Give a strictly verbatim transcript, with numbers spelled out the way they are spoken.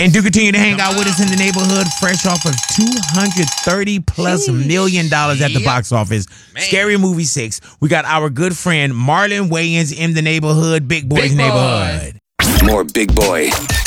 And do continue to hang out with us in the neighborhood, fresh off of two hundred thirty plus million dollars at the Yep. box office. Man. Scary Movie six. We got our good friend Marlon Wayans in the neighborhood, Big Boy's Big Boy. neighborhood. More Big Boy